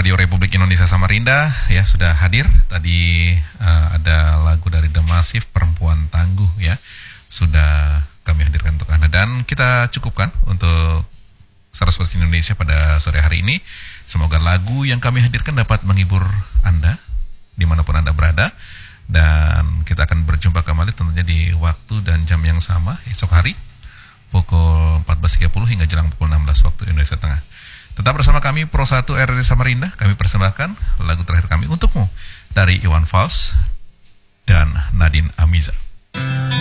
Radio Republik Indonesia Samarinda ya sudah hadir. Tadi ada lagu dari The Massive, Perempuan Tangguh ya. Sudah kami hadirkan untuk Anda dan kita cukupkan untuk Saraswati Indonesia pada sore hari ini. Semoga lagu yang kami hadirkan dapat menghibur Anda dimanapun Anda berada. Dan kita akan berjumpa kembali tentunya di waktu dan jam yang sama esok hari pukul 14.30 hingga jelang pukul 16 waktu Indonesia Tengah. Tetap bersama kami Pro 1 RRI Samarinda. Kami persembahkan lagu terakhir kami untukmu dari Iwan Fals dan Nadine Amiza.